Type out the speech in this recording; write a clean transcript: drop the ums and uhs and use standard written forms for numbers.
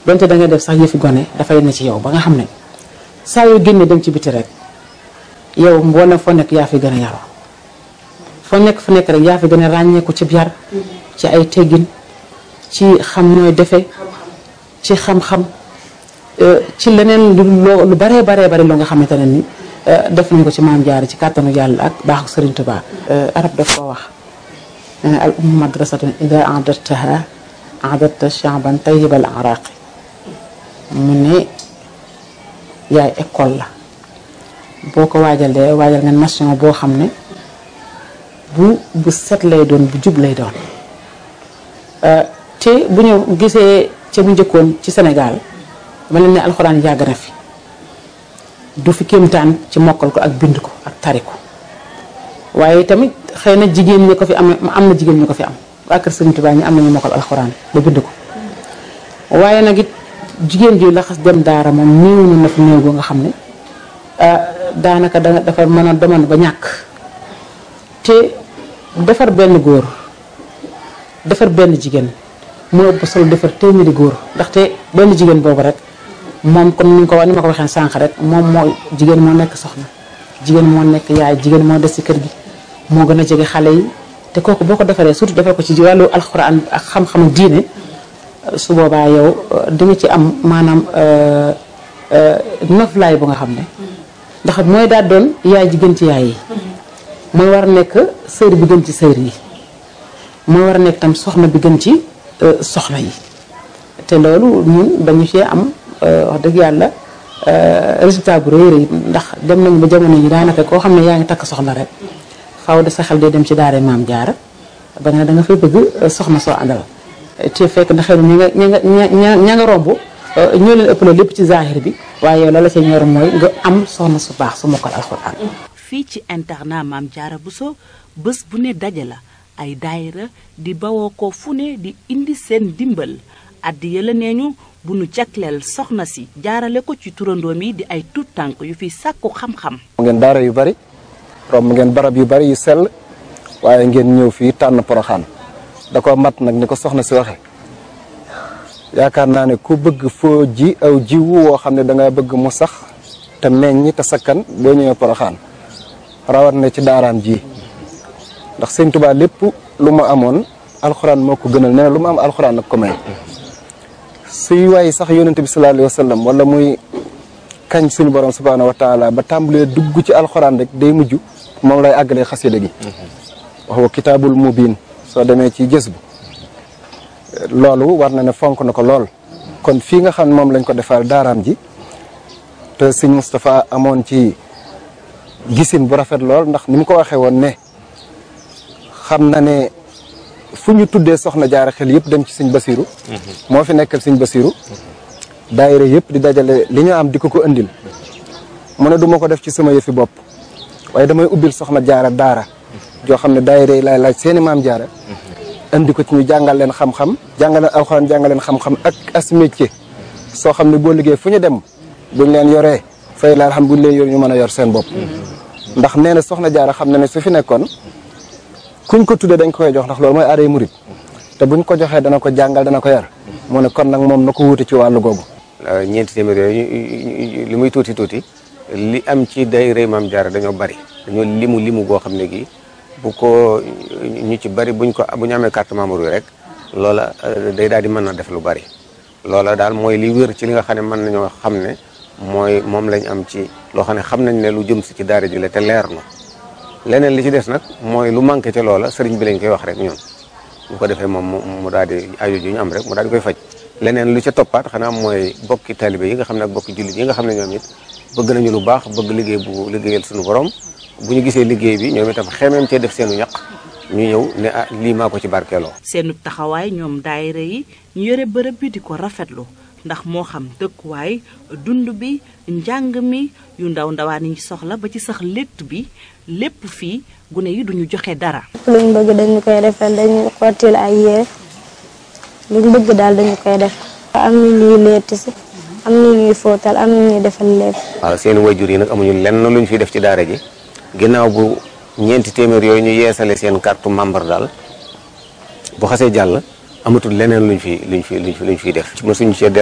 donte da ngay def sax yëfi gone dafay ne ci yow ba nga xam ne saa yoo génne dem ci biti rek yow mboolem foo nekk yaa fi gën a yaroo foo nekk fu nekk rek yaa fi gën a ràññeeku ci yar ci ay teggin ci xam nooy defee ci xam-xam ci leneen lu baree bari loo nga xamante ne ni def nañ ko ci maam Jaara ci kàttanu yàlla ak baaxu Sëriñ Tuubaa arab daf ko wax al ummu madrasatun ida a'dadtaha a'dadta sha'ban tayyibal araqi mu ne yaay école la boo ko waajalee waajal nga nation boo xam ne bu set lay doon bu jub lay doon te bu ñu gisee ca bu njëkkoon ci Sénégal ma leen ne alxuraan yàgg na fi du fi kéemtaan ci mokkal ko ak bind ko ak tari ko waaye tamit xëy na jigéen ñi ko fi am na jigéen ñi ko fi am waa kër Sëriñ Tuubaa ñi am nañu mokkal alxuraan ba bind ko waaye nag it jigéen ji la xas dem daara moom néew na fi néew boo nga xam ne daanaka dafa mën a demoon ba ñàkk te defar benn góor defar benn jigéen moo ëpp solo defar téeméeri góor ndaxte benn jigéen boobu rek moom comme ni ma ko waxee sànq rek moom moo jigéen moo nekk soxna jigéen moo nekk yaay jigéen moo des ci kër gi moo gën a jege xale yi te kooku boo ko defaree surtout defar ko ci wàllu alxuraan ak xam-xamu diine su boobaa yow di nga ci am maanaam noflaay bu nga xam ne ndax mooy daal doon yaay ji gën ci yaay yi mooy war a nekk sër bi gën ci sër yi mooy war a nekk tam soxna bi gën ci soxna yi te loolu ñun dañu cee am wax dëgg yàlla résultat bu rëy rëy ndax dem nañu ba jamono yi daanaka koo xam ne yaa ngi takk soxna rek faaw de sa xel day dem ci daara maam Jaara ba nga da nga fay bëgg soxna soo àndal te fekk na xëy na ña nga romb ñoo leen ëppale lépp ci zahir bi waaye la la ca ñor mooy nga am soxna su baax su mokkal alxuraan. fii ci internat Maam Jaara Bousso bés bu ne daje la ay daayira di bawoo ko fu ne di indi seen dimbal addi yëla neeñu bu nu jagleel soxna si jaarale ko ci turandoom yi di ay tuut tànk yu fi sàkku xam-xam. ngeen daara yu bari romb ngeen barab yu bari yu sell waaye ngeen ñëw fii tànn Poroxaan da ko mat nag ni ko soxna si waxe yaakaar naa ne ku bëgg foo ji aw jiwu woo xam ne da nga bëgg mu sax te meññ te sakkan boo ñëwee Poroxaan rawat na ci daaraam ji ndax Sëñ Tuubaa lépp lu ma amoon alxuraan moo ko gënal nee na lu ma am alxuraan nag ko may suy waaye sax yonent bi sallallahu alayhi wa sallam wala muy kañ suñu borom subhaanahu wa taala ba tàmbalee dugg ci alxuraan rek day mujj moom lay àggalee xasida gi wax wa kitaabul mubiin soo demee ci gës bu loolu war na ne fonk na ko lool kon fii nga xam moom lañ ko defal daaraam ji te sëñ Moustapha amoon ci gisin bu rafet lool ndax ni mu ko waxee woon ne xam na ne fu ñu tuddee soxna jaara xel yëpp dem ci sëñ Basiru moo fi nekkal sëñ Basiru daayira yëpp di dajale li ñu am di ko indil mu ne du ma ko def ci sama yëfi bopp waaye damay ubbil soxna jaara daara joo xam ne daayira yi laay laaj seeni maam jaara indi ko ci ñu jàngal leen xam-xam jàngal leen alxuraan jàngal leen xam-xam ak as métier soo xam ne boo liggéey fu ñu dem buñ leen yoree fay la xam buñ leen yor ñu mën a yor seen bopp ndax nee na soxna jaara xam na ne su fi nekkoon kuñ ko tuddee dañ ko koy jox ndax loolu mooy aaday murit te buñ ko joxee dana ko jàngal dana ko yar mu ne kon nag moom na ko wuute ci wàllu googu. ñeenti téeméer yooyu li muy tuuti tuuti li am ci daayira maam jaara dañoo bari dañoo limu goo xam ne gi bu ko ñu ci bari bu ñu amee carte membre yi rek loola day daal di mën na def lu bari loola daal mooy li wér ci li nga xam ne mën nañoo xam ne mooy moom lañ am ci loo xam ne xam nañ ne lu jëm si ci daara ji la te leer na leneen li ci des nag mooy lu manqué ca loola sëriñ bi lañ koy wax rek ñun bu ko defee moom mu daal di aju ji ñu am rek mu daal di koy faj leneen lu ca toppaat xanaa mooy bokki talibé yi nga xam ne ak bokki jullit yi nga xam ne ñoom it bëgg nañu lu baax bëgg liggéey bu liggéeyal suñu borom bu ñu gisee liggéey bi ñoom itam xemeem cee def seenu ñaq ñu ñëw ne ah lii maa ko ci barkeeloo. seenu taxawaay ñoom daayira yi ñu yore bërëb bi di ko rafetlu ndax moo xam dëkkuwaay dund bi njàng mi yu ndawaan yi soxla ba ci sax létt bi lépp fii gune yi duñu joxe dara. luñ bëgg dañu koy defal dañu xottil ay yére luñ bëgg daal dañu koy def. am na ñuy letti si am na ñuy fóotal am na ñuy defal lépp. waaw seen wayjur yi nag amuñu lenn luñ fi def ci daara ji ginnaaw bu ñeenti téeméer yooyu ñu yeesale seen carte membre daal bu xasee jàll amatul leneen luñ fi def. mosuñu cee